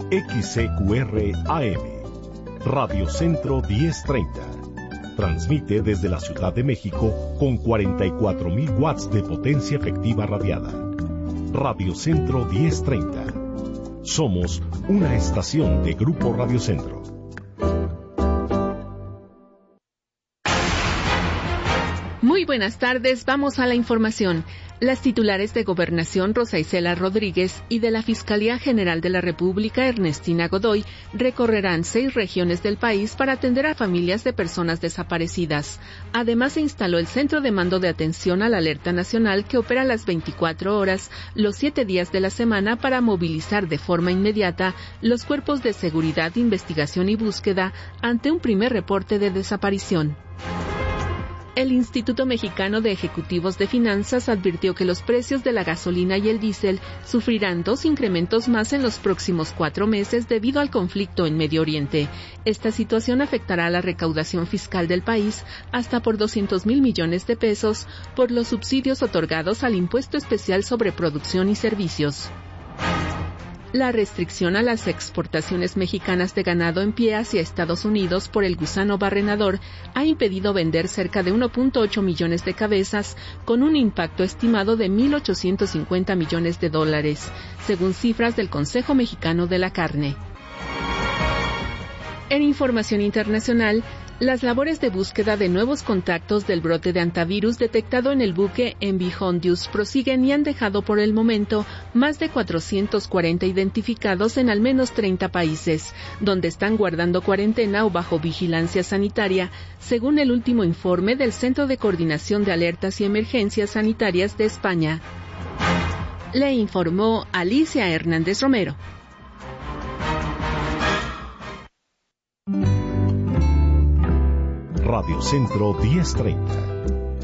XCQR AM, Radio Centro 1030. Transmite desde la Ciudad de México con 44.000 watts de potencia efectiva radiada. Radio Centro 1030. Somos una estación de Grupo Radio Centro. Muy buenas tardes, vamos a la información. Las titulares de Gobernación Rosa Isela Rodríguez y de la Fiscalía General de la República Ernestina Godoy recorrerán 6 regiones del país para atender a familias de personas desaparecidas. Además, se instaló el Centro de Mando de Atención a la Alerta Nacional que opera las 24 horas, los 7 días de la semana para movilizar de forma inmediata los cuerpos de seguridad, investigación y búsqueda ante un primer reporte de desaparición. El Instituto Mexicano de Ejecutivos de Finanzas advirtió que los precios de la gasolina y el diésel sufrirán 2 incrementos más en los próximos 4 meses debido al conflicto en Medio Oriente. Esta situación afectará a la recaudación fiscal del país hasta por 200,000 millones de pesos por los subsidios otorgados al Impuesto Especial sobre Producción y Servicios. La restricción a las exportaciones mexicanas de ganado en pie hacia Estados Unidos por el gusano barrenador ha impedido vender cerca de 1.8 millones de cabezas, con un impacto estimado de $1,850 millones, según cifras del Consejo Mexicano de la Carne. En información internacional, las labores de búsqueda de nuevos contactos del brote de hantavirus detectado en el buque MV Hondius prosiguen y han dejado por el momento más de 440 identificados en al menos 30 países, donde están guardando cuarentena o bajo vigilancia sanitaria, según el último informe del Centro de Coordinación de Alertas y Emergencias Sanitarias de España. Le informó Alicia Hernández Romero. Radio Centro 1030.